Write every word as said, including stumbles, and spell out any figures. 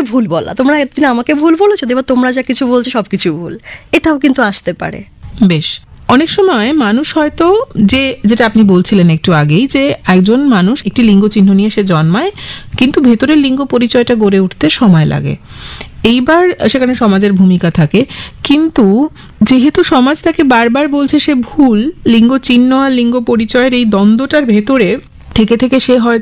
ভুল বলা, তোমরা একদিন আমাকে ভুল বলেছো, এবার তোমরা যা কিছু বলছো সবকিছু ভুল, এটাও কিন্তু আসতে পারে। বেশ, অনেক সময় মানুষ হয়তো যে যেটা আপনি বলছিলেন একটু আগেই, যে একজন মানুষ একটি লিঙ্গ চিহ্ন নিয়ে সে জন্মায়, কিন্তু ভেতরের লিঙ্গ পরিচয়টা গড়ে উঠতে সময় লাগে। এইবার সেখানে সমাজের ভূমিকা থাকে, কিন্তু যেহেতু সমাজ তাকে বারবার বলছে সে ভুল, লিঙ্গ চিহ্ন আর লিঙ্গ পরিচয়ের এই দ্বন্দ্বটার ভেতরে থেকে থেকে সে হয়তো